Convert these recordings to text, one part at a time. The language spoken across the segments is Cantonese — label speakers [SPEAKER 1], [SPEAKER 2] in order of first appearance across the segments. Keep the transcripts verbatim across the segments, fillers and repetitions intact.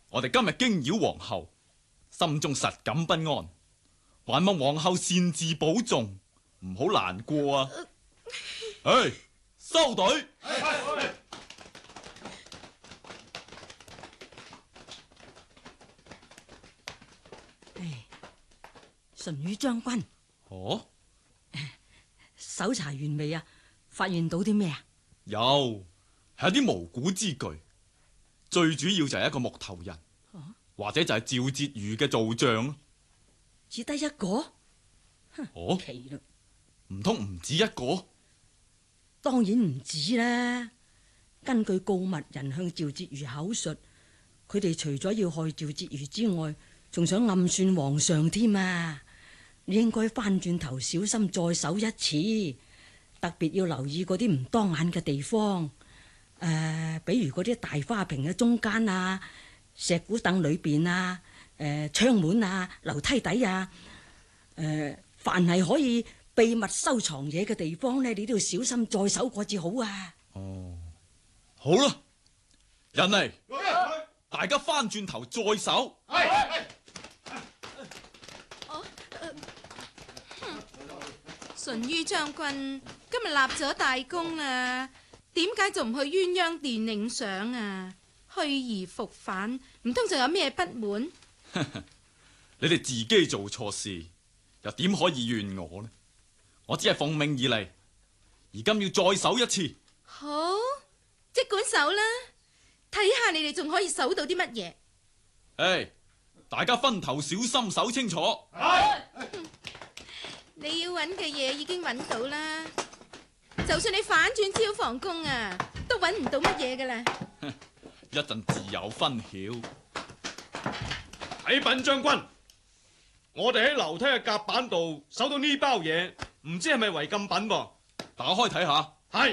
[SPEAKER 1] 我哋今日驚擾皇后，心中實感不安，還望皇后善自保重，唔好難過啊！唉，收隊。
[SPEAKER 2] 唉，淳于將軍，
[SPEAKER 1] 哦，
[SPEAKER 2] 搜查完未啊？發現到啲咩啊？
[SPEAKER 1] 有，係一啲無古之具，最主要就係一個木頭人，
[SPEAKER 2] 啊、
[SPEAKER 1] 或者就係趙婕妤嘅造像。
[SPEAKER 2] 只得一個？
[SPEAKER 1] 哦，
[SPEAKER 2] 奇啦，
[SPEAKER 1] 唔通唔止一個？
[SPEAKER 2] 當然唔止啦。根據告密人向趙婕妤口述，佢哋除咗要害趙婕妤之外，仲想暗算皇上添啊！你應該翻轉頭小心再搜一次，特別要留意嗰啲唔當眼嘅地方，誒、呃，比如嗰啲大花瓶嘅中間啊、石鼓凳裏邊啊、誒、呃、窗門啊、樓梯底啊，誒、呃，凡係可以秘密收藏嘢嘅地方呢，你都要小心再搜過至好啊！
[SPEAKER 1] 哦，好啦，人嚟，大家翻轉頭再搜。
[SPEAKER 3] 淳于將軍今日立咗大功啦，點解仲唔去鴛鴦殿領賞啊？虛而復返，唔通仲有咩不滿？
[SPEAKER 1] 你哋自己做錯事，又點可以怨我呢？我只係奉命而嚟，而今要再搜一次。
[SPEAKER 3] 好，即管搜啦，睇下你哋仲可以搜到啲乜嘢。
[SPEAKER 1] 唉，大家分頭小心搜清楚。
[SPEAKER 3] 你要揾嘅嘢已經揾到啦，就算你反轉招房宮啊，都揾唔到乜嘢噶啦。
[SPEAKER 1] 一陣自有分曉。
[SPEAKER 4] 啟稟將軍，我哋喺樓梯嘅甲板度搜到呢包嘢，唔知係咪違禁品噃？
[SPEAKER 1] 打開睇下。
[SPEAKER 4] 係。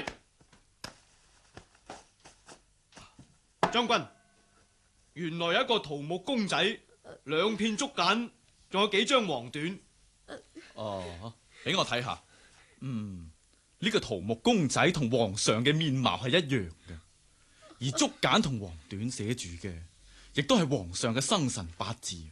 [SPEAKER 4] 將軍，原來有一個桃木公仔，兩片竹簡，仲有幾張黃緞。
[SPEAKER 1] 哦，俾我睇下。嗯，呢個桃木公仔同皇上嘅面貌係一樣嘅，而竹簡同黃緞寫住嘅，亦都係皇上嘅生辰八字。你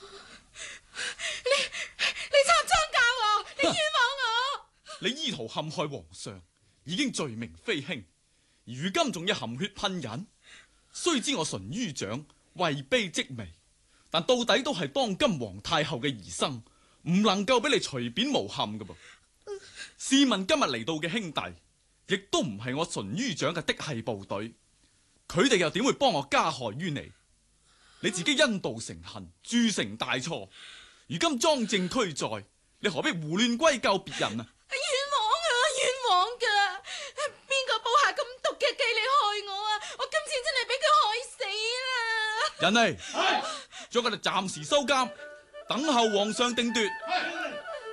[SPEAKER 3] 你插贓嫁禍，你冤枉我！
[SPEAKER 1] 你意圖陷害皇上，已經罪名非輕，如今仲要含血噴人。雖知我淳于長位卑職微，但到底都係當今皇太后嘅兒生，唔能夠俾你隨便誣陷㗎噃。試問今日嚟到嘅兄弟，亦都唔係我淳于長嘅嫡系部隊，佢哋又點會幫我加害於你？你自己因妒成恨，鑄成大錯，如今贓證俱在，你何必胡亂歸咎別人啊？
[SPEAKER 3] 冤枉啊，冤枉噶！邊個布下咁毒嘅計嚟害我啊？我今次真係俾佢害死啦！
[SPEAKER 1] 人嚟，將佢哋暫時收監，等候皇上定奪。